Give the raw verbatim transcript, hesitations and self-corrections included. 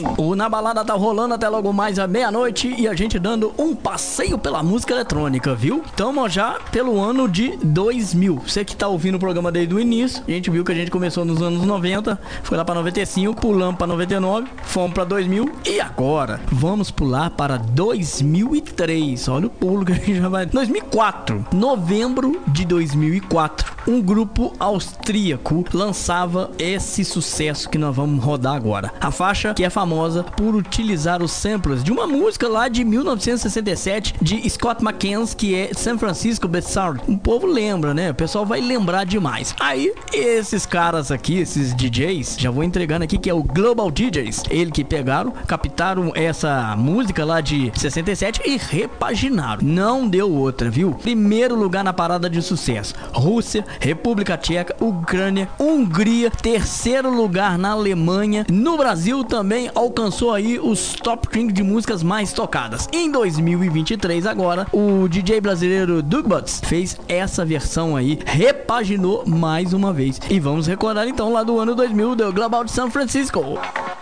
O Na Balada tá rolando até logo mais à meia-noite e a gente dando um passeio pela música eletrônica, viu? Tamo já pelo ano de dois mil. Você que tá ouvindo o programa desde o início, a gente viu que a gente começou nos anos noventa, foi lá pra noventa e cinco, pulamos pra noventa e nove, fomos pra dois mil e agora vamos pular para dois mil e três. Olha o pulo que a gente já vai. dois mil e quatro, novembro de dois mil e quatro, um grupo austríaco lançava esse sucesso que nós vamos rodar agora. A faixa que é famosa por utilizar os samples de uma música lá de mil novecentos e sessenta e sete de Scott McKenzie, que é San Francisco Best Sound. O povo lembra, né? O pessoal vai lembrar demais. Aí, esses caras aqui, esses D Js, já vou entregando aqui que é o Global D Js. Eles que pegaram, captaram essa música lá de sessenta e sete e repaginaram. Não deu outra, viu? Primeiro lugar na parada de sucesso. Rússia, República Tcheca, Ucrânia, Hungria, terceiro lugar na Alemanha. No Brasil também alcançou aí os top trinta de músicas mais tocadas. Em dois mil e vinte e três agora, o D J brasileiro Doug Butts fez essa versão aí, repaginou mais uma vez. E vamos recordar então lá do ano dois mil do Global de San Francisco.